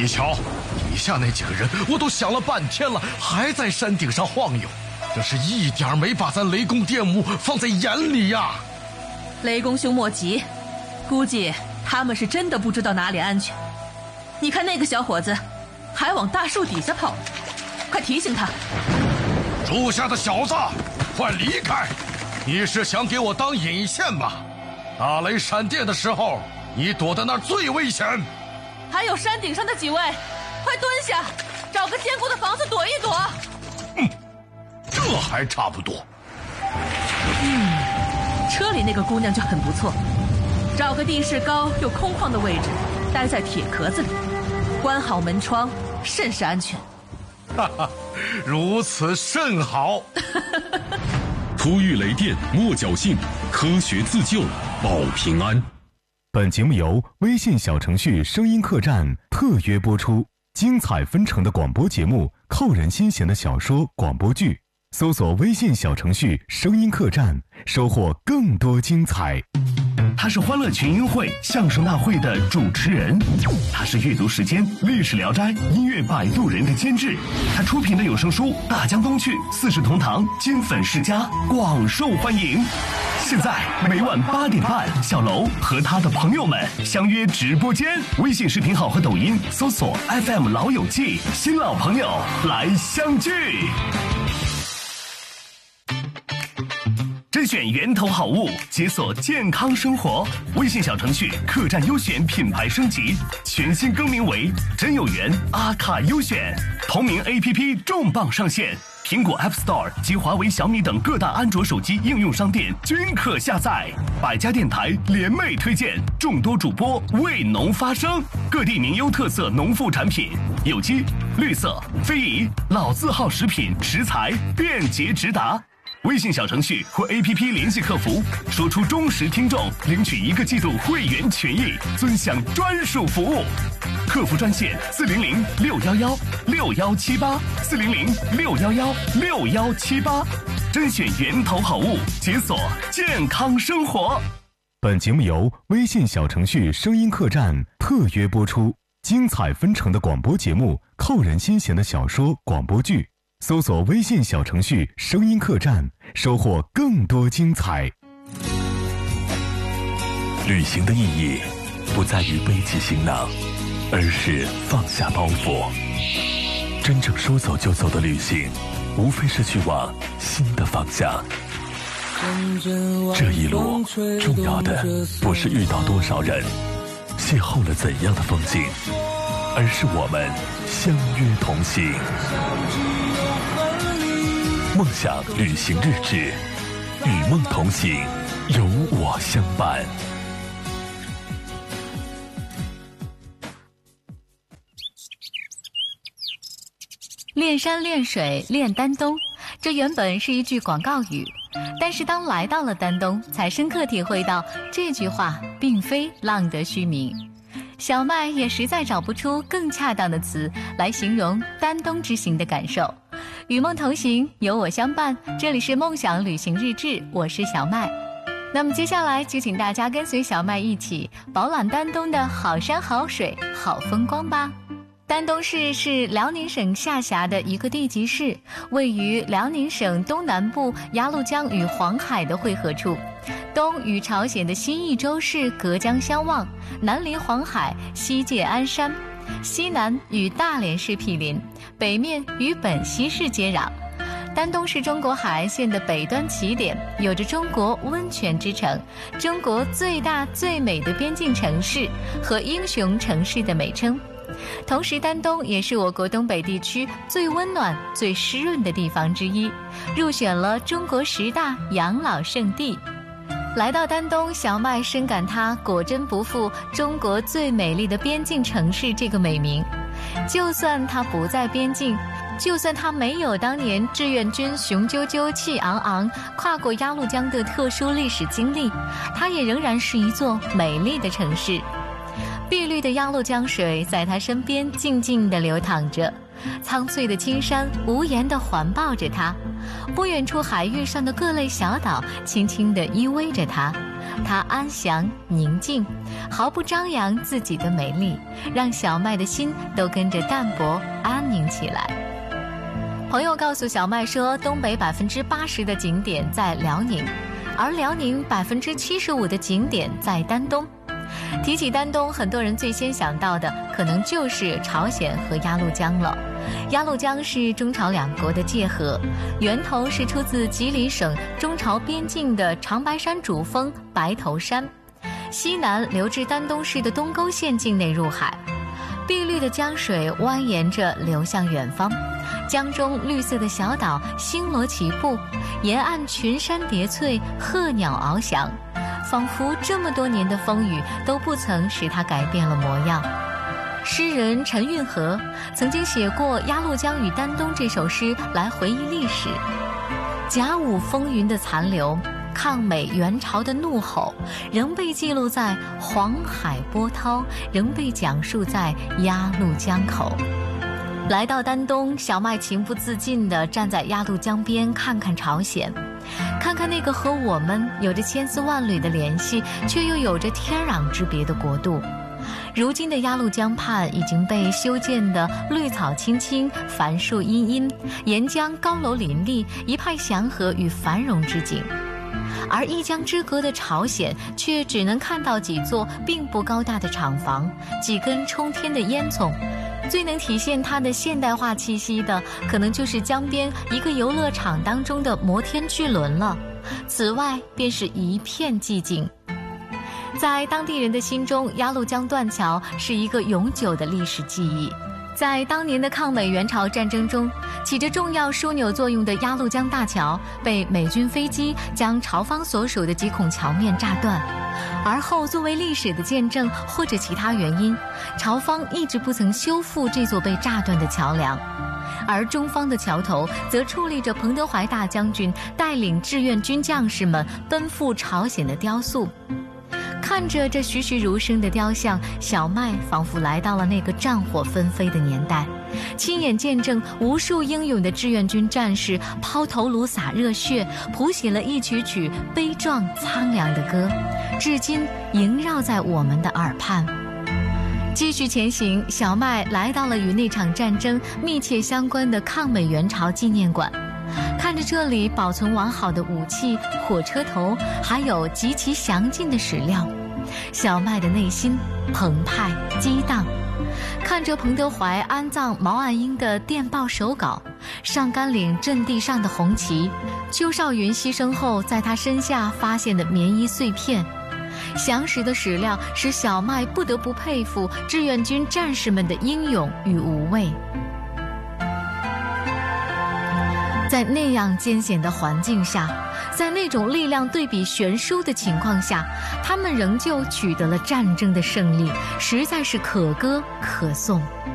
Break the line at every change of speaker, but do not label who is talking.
你瞧，底下那几个人，我都想了半天了，还在山顶上晃悠，这是一点没把咱雷公电母放在眼里呀。
雷公兄莫急，估计他们是真的不知道哪里安全。你看那个小伙子还往大树底下跑，快提醒他。
树下的小子，快离开！你是想给我当引线吗？大雷闪电的时候，你躲在那儿最危险。
还有山顶上的几位，快蹲下，找个坚固的房子躲一躲。
这还差不多。
车里那个姑娘就很不错，找个地势高又空旷的位置，待在铁壳子里，关好门窗，甚是安全。
哈哈，如此甚好。
突遇雷电莫侥幸，科学自救保平安。
本节目由微信小程序声音客栈特约播出，精彩纷呈的广播节目，扣人心弦的小说广播剧，搜索微信小程序声音客栈，收获更多精彩。
他是欢乐群英会相声大会的主持人，他是阅读时间历史聊斋音乐摆渡人的监制，他出品的有声书《大江东去》四世同堂金粉世家广受欢迎。现在每晚8点半，小楼和他的朋友们相约直播间，微信视频号和抖音搜索 FM 老友记，新老朋友来相聚。甄选源头好物，解锁健康生活。微信小程序客栈优选品牌升级，全新更名为真有缘阿卡优选。同名 APP 重磅上线，苹果 App Store 及华为、小米等各大安卓手机应用商店均可下载。百家电台联袂推荐，众多主播为农发声，各地名优特色农副产品，有机、绿色、非遗、老字号食品食材便捷直达。微信小程序或 APP 联系客服，说出忠实听众，领取1个季度会员权益，尊享专属服务。客服专线400-611-6178，400-611-6178，甄选源头好物，解锁健康生活。
本节目由微信小程序声音客栈特约播出，精彩纷呈的广播节目，扣人心弦的小说广播剧，搜索微信小程序声音客栈，收获更多精彩。
旅行的意义不在于背起行囊，而是放下包袱。真正说走就走的旅行，无非是去往新的方向。这一路重要的不是遇到多少人，邂逅了怎样的风景，而是我们相约同行。梦想旅行日志，与梦同行，有我相伴。
练山练水练丹东，这原本是一句广告语，但是当来到了丹东，才深刻体会到这句话并非浪得虚名。小麦也实在找不出更恰当的词来形容丹东之行的感受。与梦同行，有我相伴，这里是梦想旅行日志，我是小麦。那么接下来就请大家跟随小麦一起饱览丹东的好山好水好风光吧。丹东市是辽宁省下辖的一个地级市，位于辽宁省东南部鸭绿江与黄海的汇合处，东与朝鲜的西义州市隔江相望，南临黄海，西界鞍山，西南与大连市毗邻，北面与本溪市接壤。丹东是中国海岸线的北端起点，有着中国温泉之城、中国最大最美的边境城市和英雄城市的美称。同时丹东也是我国东北地区最温暖最湿润的地方之一，入选了中国10大养老圣地。来到丹东，小麦深感它果真不负中国最美丽的边境城市这个美名。就算它不在边境，就算它没有当年志愿军雄赳赳气昂昂跨过鸭绿江的特殊历史经历，它也仍然是一座美丽的城市。碧绿的鸭绿江水在它身边静静地流淌着，苍翠的青山无言地环抱着它，不远处海域上的各类小岛轻轻地依偎着它， 它安详宁静，毫不张扬自己的美丽，让小麦的心都跟着淡泊安宁起来。朋友告诉小麦说，东北80%的景点在辽宁，而辽宁75%的景点在丹东。提起丹东，很多人最先想到的可能就是朝鲜和鸭绿江了。鸭绿江是中朝两国的界河，源头是出自吉林省中朝边境的长白山主峰白头山，西南流至丹东市的东沟县境内入海。碧绿的江水蜿蜒着流向远方，江中绿色的小岛星罗棋布，沿岸群山叠翠，鹤鸟翱翔，仿佛这么多年的风雨都不曾使它改变了模样。诗人陈运河曾经写过《鸭绿江与丹东》这首诗来回忆历史。甲午风云的残留，抗美援朝的怒吼，仍被记录在黄海波涛，仍被讲述在鸭绿江口。来到丹东，小麦情不自禁地站在鸭绿江边，看看朝鲜，看看那个和我们有着千丝万缕的联系，却又有着天壤之别的国度。如今的鸭绿江畔已经被修建得绿草青青，繁树茵茵，沿江高楼林立，一派祥和与繁荣之景。而一江之隔的朝鲜却只能看到几座并不高大的厂房，几根冲天的烟囱。最能体现它的现代化气息的，可能就是江边一个游乐场当中的摩天巨轮了。此外便是一片寂静。在当地人的心中，鸭绿江断桥是一个永久的历史记忆。在当年的抗美援朝战争中，起着重要枢纽作用的鸭绿江大桥被美军飞机将朝方所属的几孔桥面炸断，而后作为历史的见证或者其他原因，朝方一直不曾修复这座被炸断的桥梁。而中方的桥头则矗立着彭德怀大将军带领志愿军将士们奔赴朝鲜的雕塑。看着这栩栩如生的雕像，小麦仿佛来到了那个战火纷飞的年代，亲眼见证无数英勇的志愿军战士抛头颅洒热血，谱写了一曲曲悲壮苍凉的歌，至今萦绕在我们的耳畔。继续前行，小麦来到了与那场战争密切相关的抗美援朝纪念馆，看着这里保存完好的武器、火车头，还有极其详尽的史料，小麦的内心澎湃激荡。看着彭德怀安葬毛岸英的电报手稿，上甘岭阵地上的红旗，邱少云牺牲后在他身下发现的棉衣碎片，详实的史料使小麦不得不佩服志愿军战士们的英勇与无畏。在那样艰险的环境下，在那种力量对比悬殊的情况下，他们仍旧取得了战争的胜利，实在是可歌可颂。